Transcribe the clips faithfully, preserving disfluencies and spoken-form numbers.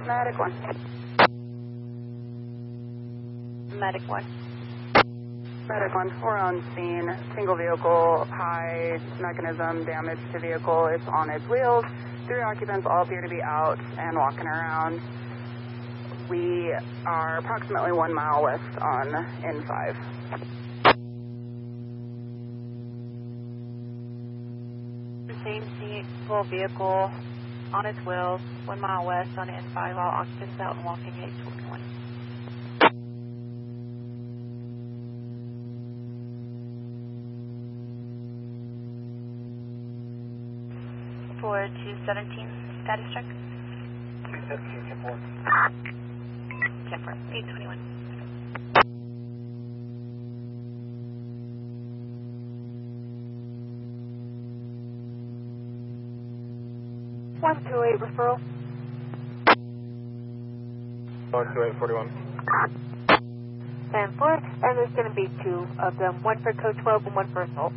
Medic one. Medic one. Medic one, we're on scene. Single vehicle, high mechanism damage to vehicle. It's on its wheels. Three occupants all appear to be out and walking around. We are approximately one mile west on N five. Same single vehicle on its wheels, one mile west on N five, all occupants out and walking eight twenty-one. For two seventeen, status check. two seventeen, ten four. ten four, eight twenty-one. one two eight referral. one two eight, forty-one. ten four, and there's going to be two of them, one for code twelve and one for assault.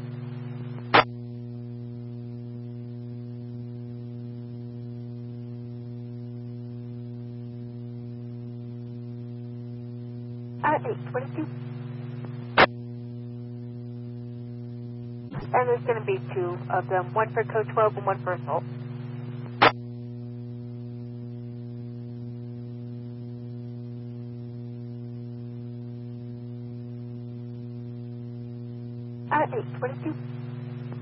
At eight twenty-two. And there's going to be two of them, one for code twelve and one for assault. At eight twenty-two.